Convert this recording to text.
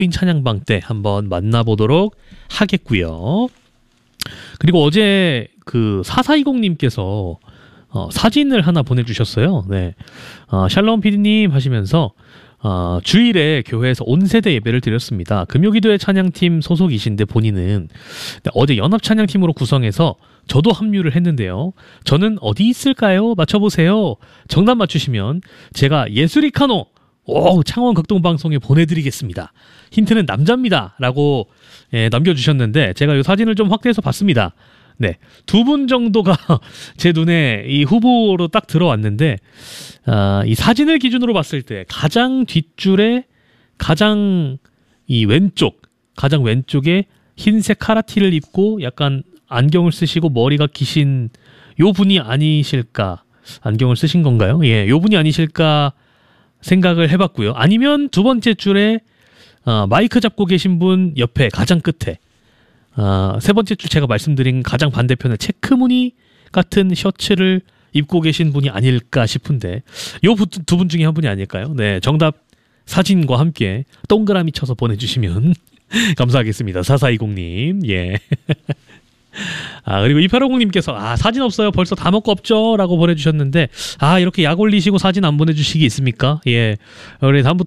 박빈 찬양방 때 한번 만나보도록 하겠고요. 그리고 어제 그 4420님께서 사진을 하나 보내주셨어요. 네. 샬롬 PD님 하시면서 주일에 교회에서 온세대 예배를 드렸습니다. 금요기도회 찬양팀 소속이신데 본인은 어제 연합찬양팀으로 구성해서 저도 합류를 했는데요. 저는 어디 있을까요? 맞춰보세요. 정답 맞추시면 제가 예수리카노 창원 극동방송에 보내드리겠습니다. 힌트는 남자입니다. 라고 남겨주셨는데 제가 이 사진을 좀 확대해서 봤습니다. 네, 2분 정도가 제 눈에 이 후보로 딱 들어왔는데 이 사진을 기준으로 봤을 때 가장 뒷줄에 가장 왼쪽에 흰색 카라티를 입고 약간 안경을 쓰시고 머리가 기신 요 분이 아니실까, 안경을 쓰신 건가요? 예, 요 분이 아니실까 생각을 해봤고요. 아니면 두 번째 줄에 마이크 잡고 계신 분 옆에 가장 끝에 세 번째 줄 제가 말씀드린 가장 반대편에 체크무늬 같은 셔츠를 입고 계신 분이 아닐까 싶은데 요 두 분 중에 한 분이 아닐까요? 네, 정답 사진과 함께 동그라미 쳐서 보내주시면 감사하겠습니다. 4420님. 예. 그리고 2850님께서 사진 없어요. 벌써 다 먹고 없죠? 라고 보내주셨는데 이렇게 약 올리시고 사진 안 보내주시기 있습니까? 예. 우리 다음부터